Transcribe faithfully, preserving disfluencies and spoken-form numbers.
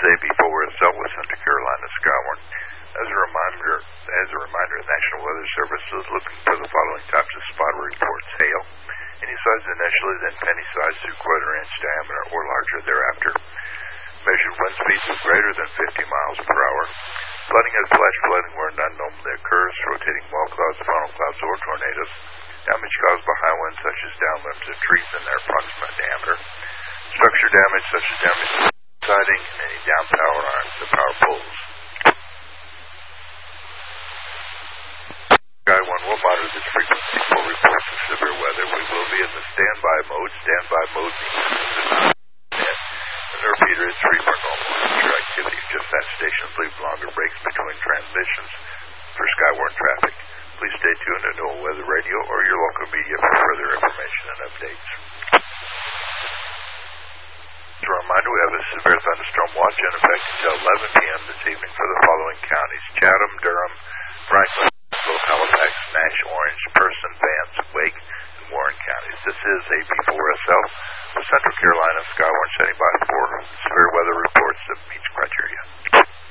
A B four S L with Central Carolina Skywarn. As a reminder, as a reminder, the National Weather Service is looking for the following types of spotter reports: hail, any size initially, then penny size through quarter inch diameter or larger thereafter. Measured wind speeds of greater than fifty miles per hour. Flooding and flash flooding where none normally occurs. Rotating wall clouds, funnel clouds, or tornadoes. Damage caused by high winds such as down limbs of trees in their approximate diameter. Structure damage such as damage to siding and any down power arms or power poles. Skywarn will monitor this frequency for reports of severe weather. We will be in the standby mode. Standby mode means and the repeater is free for normal future activity. Just that stations leave longer breaks between transmissions for Skywarn traffic. Please stay tuned to NOAA Weather Radio or your local media for further information and updates. As a reminder, we have a severe thunderstorm watch in effect until eleven p.m. this evening for the following counties: Chatham, Durham, Franklin, Halifax, Nash, Orange, Person, Vance, Wake, and Warren counties. This is A B four S L with Central Carolina Skywarn setting by for severe weather reports of each